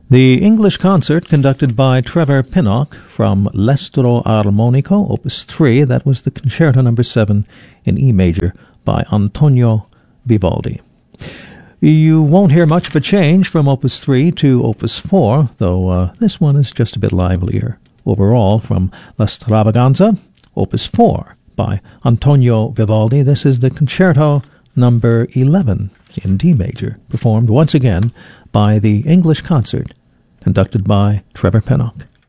The English concert conducted by Trevor Pinnock from L'Estro Armonico, Opus 3, that was the Concerto No. 7 in E major by Antonio Vivaldi. You won't hear much of a change from Opus 3 to Opus 4, though this one is just a bit livelier. Overall, from La Stravaganza, Opus 4 by Antonio Vivaldi, this is the Concerto No. 11 in D major, performed once again by the English concert conducted by Trevor Pinnock.